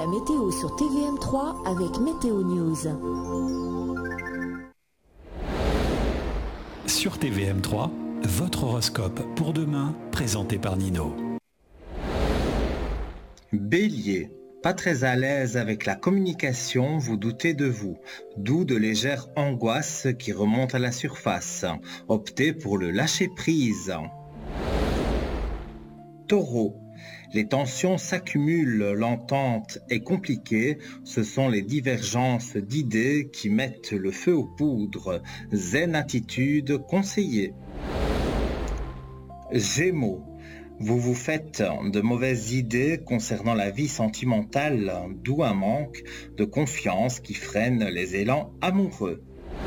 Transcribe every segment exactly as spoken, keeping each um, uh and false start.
la météo sur T V M trois avec Météo News. Sur T V M trois, votre horoscope pour demain, présenté par Nino. Bélier, pas très à l'aise avec la communication, vous doutez de vous, d'où de légères angoisses qui remontent à la surface. Optez pour le lâcher-prise. Taureau, les tensions s'accumulent, l'entente est compliquée, ce sont les divergences d'idées qui mettent le feu aux poudres. Zen attitude conseillée. Gémeaux, vous vous faites de mauvaises idées concernant la vie sentimentale, d'où un manque de confiance qui freine les élans amoureux.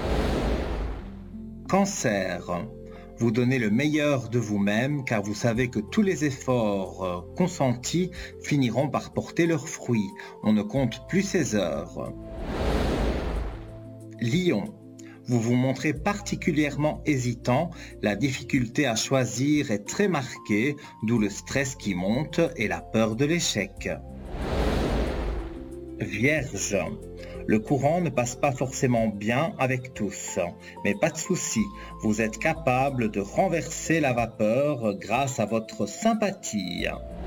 Cancer, vous donnez le meilleur de vous-même car vous savez que tous les efforts consentis finiront par porter leurs fruits. On ne compte plus ses heures. Lion, vous vous montrez particulièrement hésitant, la difficulté à choisir est très marquée, d'où le stress qui monte et la peur de l'échec. Vierge, le courant ne passe pas forcément bien avec tous, mais pas de souci, vous êtes capable de renverser la vapeur grâce à votre sympathie.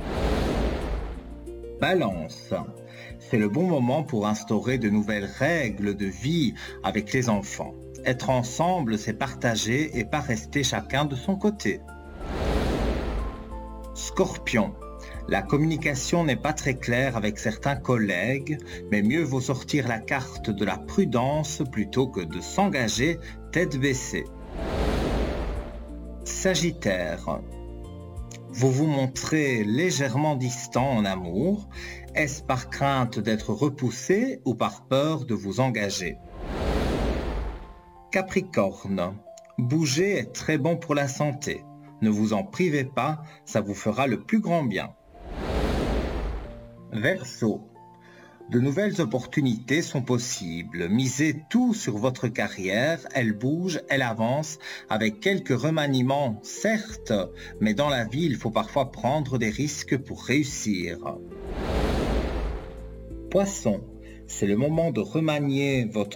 Balance, c'est le bon moment pour instaurer de nouvelles règles de vie avec les enfants. Être ensemble, c'est partager et pas rester chacun de son côté. Scorpion, la communication n'est pas très claire avec certains collègues, mais mieux vaut sortir la carte de la prudence plutôt que de s'engager tête baissée. Sagittaire, vous vous montrez légèrement distant en amour. Est-ce par crainte d'être repoussé ou par peur de vous engager? Capricorne, bouger est très bon pour la santé. Ne vous en privez pas, ça vous fera le plus grand bien. Verseau, de nouvelles opportunités sont possibles. Misez tout sur votre carrière, elle bouge, elle avance, avec quelques remaniements, certes, mais dans la vie, il faut parfois prendre des risques pour réussir. Poisson, c'est le moment de remanier votre